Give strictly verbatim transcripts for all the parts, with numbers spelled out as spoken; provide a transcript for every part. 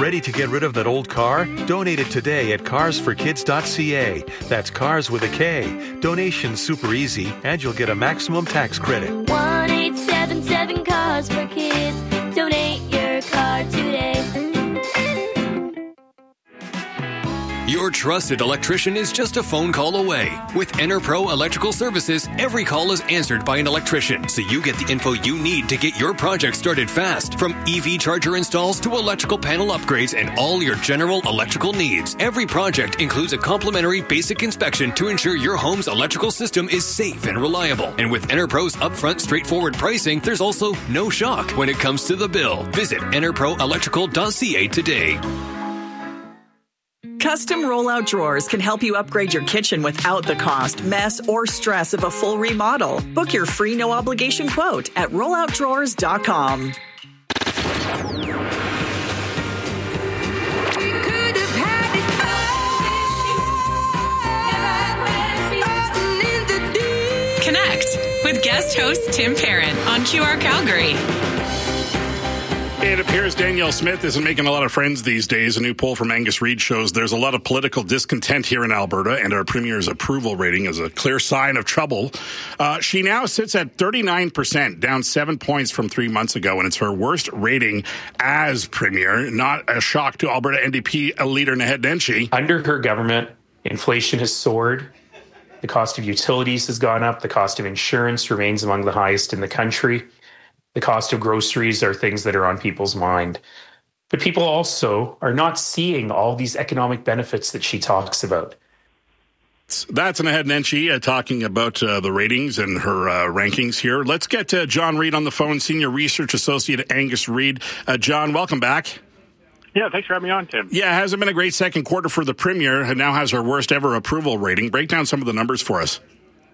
Ready to get rid of that old car? Donate it today at cars for kids dot c a. That's cars with a K. Donation's super easy, and you'll get a maximum tax credit. one eight seven seven Cars for Kids. Donate your car today. Your trusted electrician is just a phone call away. With EnerPro Electrical Services, every call is answered by an electrician, so you get the info you need to get your project started fast. From E V charger installs to electrical panel upgrades and all your general electrical needs. Every project includes a complimentary basic inspection to ensure your home's electrical system is safe and reliable. And with EnerPro's upfront straightforward pricing, there's also no shock when it comes to the bill. Visit enerpro electrical dot c a today. Custom rollout drawers can help you upgrade your kitchen without the cost, mess, or stress of a full remodel. Book your free no-obligation quote at rollout drawers dot com. Connect with guest host Tim Parent on Q R Calgary. It appears Danielle Smith isn't making a lot of friends these days. A new poll from Angus Reid shows there's a lot of political discontent here in Alberta, and our Premier's approval rating is a clear sign of trouble. Uh, she now sits at thirty-nine percent, down seven points from three months ago, and it's her worst rating as Premier. Not a shock to Alberta N D P leader Naheed Nenshi. Under her government, inflation has soared. The cost of utilities has gone up. The cost of insurance remains among the highest in the country. The cost of groceries are things that are on people's mind. But people also are not seeing all these economic benefits that she talks about. That's Naheed Nenshi uh, talking about uh, the ratings and her uh, rankings here. Let's get uh, John Reid on the phone, Senior Research Associate at Angus Reid. Uh, John, welcome back. Yeah, thanks for having me on, Tim. Yeah, it hasn't been a great second quarter for the Premier, who now has her worst ever approval rating. Break down some of the numbers for us.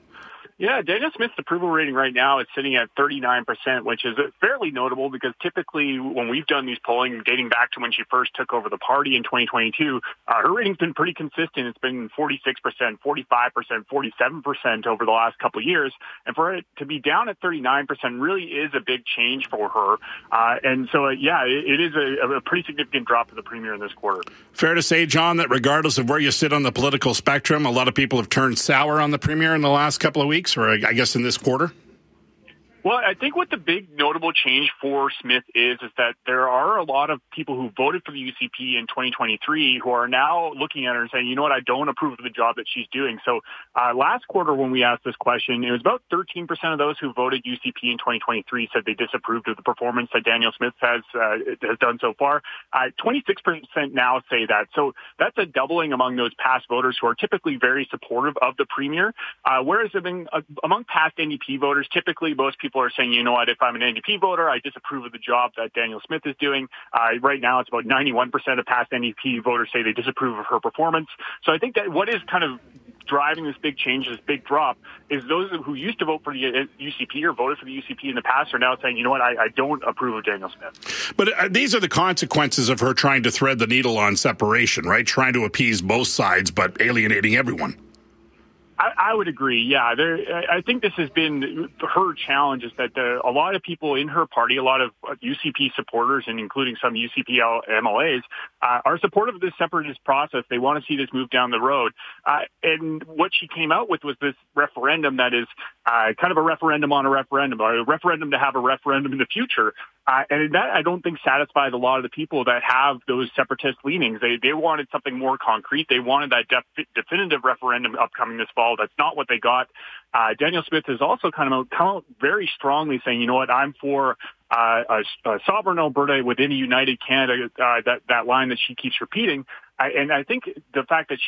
Yeah, Danielle Smith's approval rating right now is sitting at thirty-nine percent, which is fairly notable because typically when we've done these polling, dating back to when she first took over the party in twenty twenty-two, uh, her rating's been pretty consistent. It's been forty-six percent, forty-five percent, forty-seven percent over the last couple of years. And for it to be down at thirty-nine percent really is a big change for her. Uh, and so, uh, yeah, it, it is a, a pretty significant drop for the Premier in this quarter. Fair to say, John, that regardless of where you sit on the political spectrum, a lot of people have turned sour on the Premier in the last couple of weeks, or I guess in this quarter? Well, I think what the big notable change for Smith is, is that there are a lot of people who voted for the U C P in twenty twenty-three who are now looking at her and saying, you know what, I don't approve of the job that she's doing. So uh, last quarter when we asked this question, it was about thirteen percent of those who voted U C P in twenty twenty-three said they disapproved of the performance that Danielle Smith has, uh, has done so far. Uh, twenty-six percent now say that. So that's a doubling among those past voters who are typically very supportive of the Premier. Uh, whereas among, uh, among past N D P voters, typically most people People are saying, you know what, if I'm an N D P voter, I disapprove of the job that Danielle Smith is doing. Uh, right now, it's about ninety-one percent of past N D P voters say they disapprove of her performance. So I think that what is kind of driving this big change, this big drop, is those who used to vote for the U C P or voted for the U C P in the past are now saying, you know what, I, I don't approve of Danielle Smith. But uh, these are the consequences of her trying to thread the needle on separation, right? Trying to appease both sides, but alienating everyone. I, I would agree. Yeah, there, I think this has been her challenge is that the, a lot of people in her party, a lot of U C P supporters, and including some U C P M L As, uh, are supportive of this separatist process. They want to see this move down the road. Uh, and what she came out with was this referendum that is uh, kind of a referendum on a referendum, or a referendum to have a referendum in the future. Uh, and that, I don't think, satisfies a lot of the people that have those separatist leanings. They they wanted something more concrete. They wanted that def- definitive referendum upcoming this fall. That's not what they got. Uh, Danielle Smith has also kind of come out very strongly saying, you know what, I'm for uh, a, a sovereign Alberta within a united Canada, uh, that, that line that she keeps repeating. I, and I think the fact that